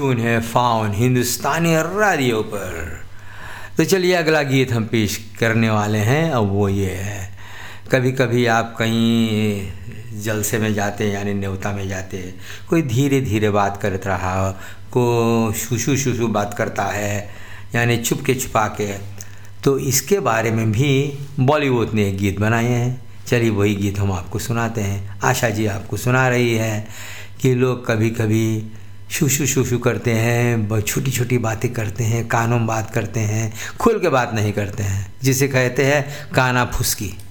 Tune है faun हिंदुस्तानी radio पर। तो चलिए अगला गीत हम पेश करने वाले हैं। अब वो ये है, कभी कभी आप कहीं जलसे में जाते यानी न्योता में जाते, कोई धीरे धीरे बात करत रहा, को शुशु शुशु बात करता है यानी छुप के छुपा के, तो इसके बारे में भी बॉलीवुड ने एक गीत बनाए हैं। चलिए वही गीत हम आपको सुनाते हैं। आशा जी आपको सुना रही है कि लोग कभी कभी शुशु शुशु करते हैं, छोटी छोटी बातें करते हैं, कानों में बात करते हैं, खुल के बात नहीं करते हैं, जिसे कहते हैं काना फुसकी।